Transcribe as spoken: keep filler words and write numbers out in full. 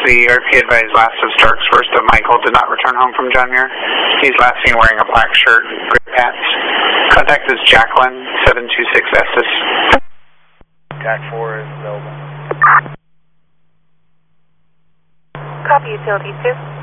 the R P advised last of Starks, first of Michael, did not return home from John Muir. He's last seen wearing a black shirt, gray pants. Contact is Jacqueline, seven two six Estes. Jack four is available. Copy, utility two.